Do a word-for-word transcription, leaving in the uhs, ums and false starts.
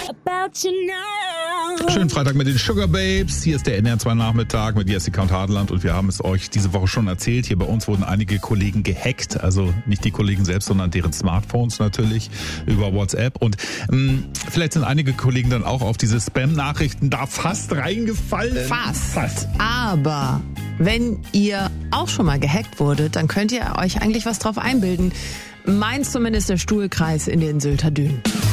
Schönen Freitag mit den Sugar Babes. Hier ist der N R zwei Nachmittag mit Jessica und Hadeland und wir haben es euch diese Woche schon erzählt. Hier bei uns wurden einige Kollegen gehackt, also nicht die Kollegen selbst, sondern deren Smartphones natürlich über WhatsApp. Und ähm, vielleicht sind einige Kollegen dann auch auf diese Spam-Nachrichten da fast reingefallen. Fast. Fast. Aber wenn ihr auch schon mal gehackt wurdet, dann könnt ihr euch eigentlich was drauf einbilden. Meint zumindest der Stuhlkreis in den Sylter Dünen.